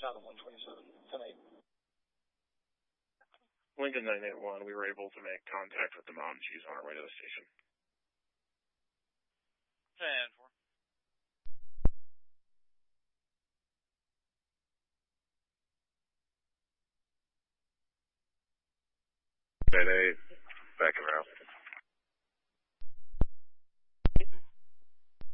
south of 127, 10-8. Lincoln 981, we were able to make contact with the Mountain Chiefs on our way to the station. 10-4. Bed 8, back and route.